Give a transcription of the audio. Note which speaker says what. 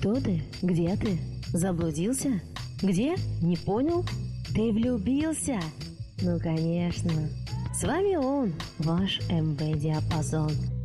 Speaker 1: Кто ты? Где ты? Заблудился? Где? Не понял? Ты влюбился? Ну, конечно. С вами он, ваш МБ Диапазон.